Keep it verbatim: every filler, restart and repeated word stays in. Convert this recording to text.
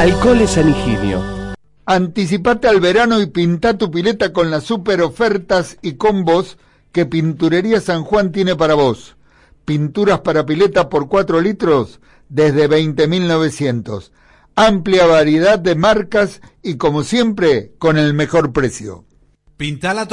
Alcoholes San Higinio. Anticipate al verano y pintá tu pileta con las super ofertas y combos que Pinturería San Juan tiene para vos. Pinturas para pileta por cuatro litros desde veinte mil novecientos. Amplia variedad de marcas y como siempre con el mejor precio. Pintala